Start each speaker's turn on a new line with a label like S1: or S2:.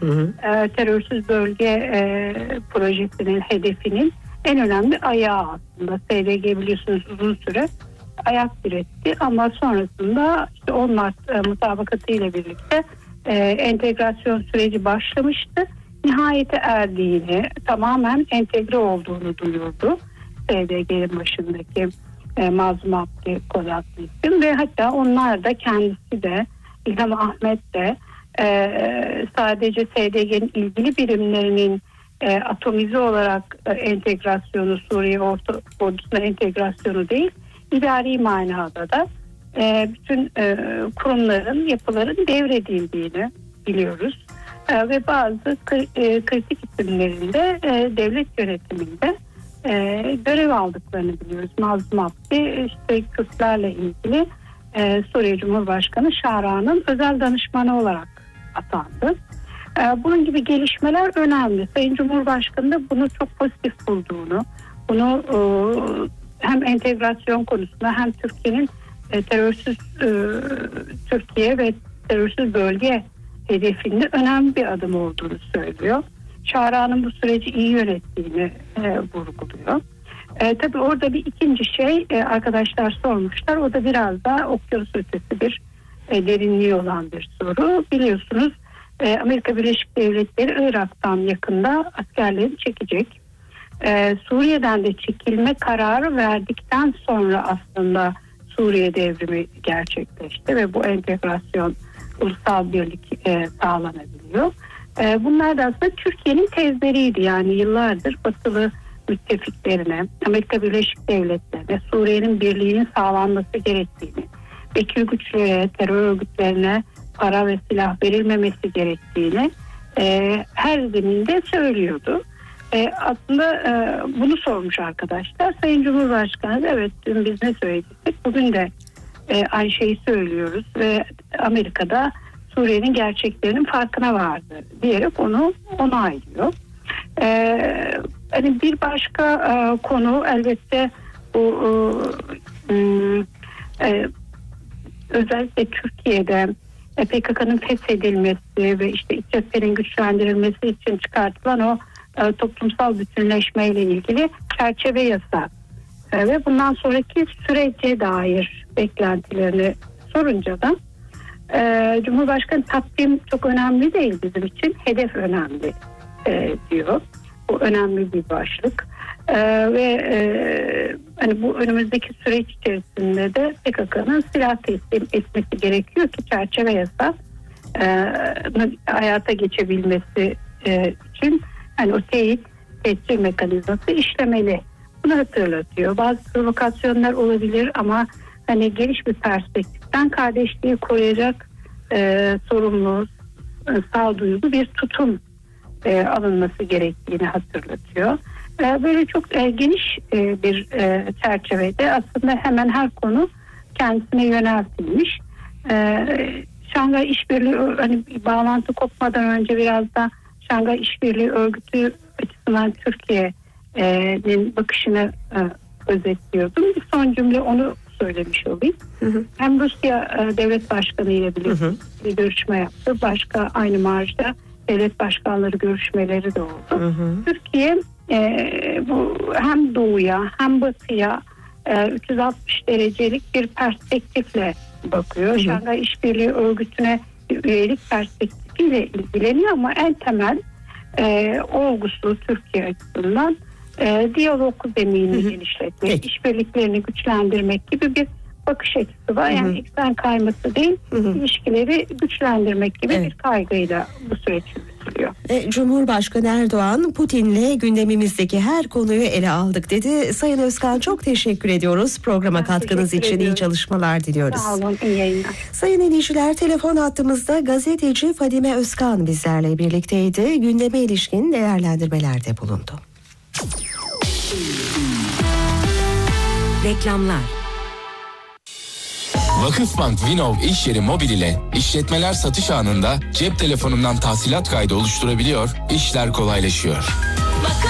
S1: terörsüz bölge projesinin hedefinin en önemli ayağı aslında. SDG biliyorsunuz uzun süre ayak diretti ama sonrasında işte 10 Mart mutabakatı ile birlikte entegrasyon süreci başlamıştı. Nihayete erdiğini, tamamen entegre olduğunu duyurdu SDG'nin başındaki Mazlum Abdi Kozaklı isim ve hatta onlar da kendisi de İlham Ahmet de sadece SDG'nin ilgili birimlerinin atomize olarak entegrasyonu, Suriye ordusuna entegrasyonu değil, idari manada da bütün kurumların, yapıların devredildiğini biliyoruz. Ve bazı kritik isimlerinde devlet yönetiminde görev aldıklarını biliyoruz. Mazlum Abdi işte Kürtlerle ilgili Suriye Cumhurbaşkanı Şara'nın özel danışmanı olarak atandı. Bunun gibi gelişmeler önemli. Sayın Cumhurbaşkanı da bunu çok pozitif bulduğunu, bunu hem entegrasyon konusunda hem Türkiye'nin terörsüz Türkiye ve terörsüz bölge hedefinde önemli bir adım olduğunu söylüyor. Şara'nın bu süreci iyi yönettiğini vurguluyor. Tabii orada bir ikinci şey arkadaşlar sormuşlar. O da biraz daha okyanus ötesi bir derinliği olan bir soru. Biliyorsunuz Amerika Birleşik Devletleri Irak'tan yakında askerlerini çekecek. Suriye'den de çekilme kararı verdikten sonra aslında Suriye devrimi gerçekleşti ve bu entegrasyon, ulusal birlik sağlanabiliyor. Bunlar da aslında Türkiye'nin tezleriydi. Yani yıllardır batılı müttefiklerine, Amerika Birleşik Devletleri'ne Suriye'nin birliğinin sağlanması gerektiğini, vekil güçlere, terör örgütlerine para ve silah verilmemesi gerektiğini her zeminde söylüyordu. Aslında bunu sormuş arkadaşlar. Sayın Cumhurbaşkanı da evet dün biz ne söyledik, bugün de aynı şeyi söylüyoruz ve Amerika'da Suriye'nin gerçeklerinin farkına vardı diyerek onu onaylıyor. Hani bir başka konu elbette bu özellikle Türkiye'de PKK'nın feshedilmesi ve işte iç cephenin güçlendirilmesi için çıkartılan o toplumsal bütünleşmeyle ilgili çerçeve yasa ve bundan sonraki sürece dair beklentilerini sorunca da Cumhurbaşkanı takvim çok önemli değil bizim için, hedef önemli diyor. Bu önemli bir başlık ve hani bu önümüzdeki süreç içerisinde de PKK'nın silah teslim etmesi gerekiyor ki çerçeve yasa hayata geçebilmesi için hani o teyit teslim mekanizması işlemeli. Bunu hatırlatıyor. Bazı provokasyonlar olabilir ama hani geniş bir perspektiften kardeşliği koruyacak sorumlu, sağduyulu bir tutum alınması gerektiğini hatırlatıyor. Böyle çok geniş bir çerçevede aslında hemen her konu kendisine yöneltilmiş. Şanghay İşbirliği, hani bağlantı kopmadan önce biraz da Şanghay İşbirliği Örgütü açısından Türkiye'nin bakışını özetliyordum. Bir son cümle onu söylemiş olayım. Hem Rusya devlet başkanı ile birlikte bir görüşme yaptı. Başka aynı marjda devlet başkanları görüşmeleri de oldu. Türkiye bu hem doğuya hem batıya 360 derecelik bir perspektifle bakıyor. Şanghay İşbirliği Örgütü'ne üyelik perspektifiyle ilgileniyor ama en temel olgusu Türkiye açısından diyalog zeminini genişletmek, işbirliklerini güçlendirmek gibi bir bakış açısı var. Yani eksen kayması değil, ilişkileri güçlendirmek gibi bir kaygıyla bu süreç yürütülüyor.
S2: Cumhurbaşkanı Erdoğan, Putin'le gündemimizdeki her konuyu ele aldık dedi. Sayın Özkan çok teşekkür ediyoruz. Programa katkınız için iyi çalışmalar diliyoruz.
S1: Sağ olun, iyi yayınlar.
S2: Sayın dinleyiciler, telefon hattımızda gazeteci Fadime Özkan bizlerle birlikteydi. Gündeme ilişkin değerlendirmelerde bulundu. Reklamlar.
S3: Vakıfbank Vinov iş yeri mobil ile işletmeler satış anında cep telefonundan tahsilat kaydı oluşturabiliyor, işler kolaylaşıyor.